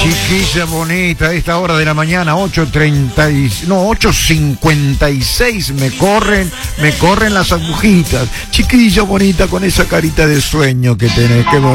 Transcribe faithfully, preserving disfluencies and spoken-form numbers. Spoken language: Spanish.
Chiquilla bonita, a esta hora de la mañana, ocho treinta y, no, ocho cincuenta y seis, me corren, me corren las agujitas. Chiquilla bonita con esa carita de sueño que tenés, qué bonito.